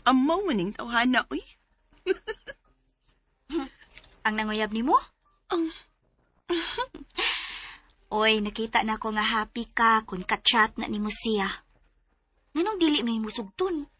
Amaw maning tawhana, uy. Ang nanguyab ni mo? Ang... Oy, nakita na ko nga happy ka kung ka-chat na ni mo siya. Nganong dili may musugton?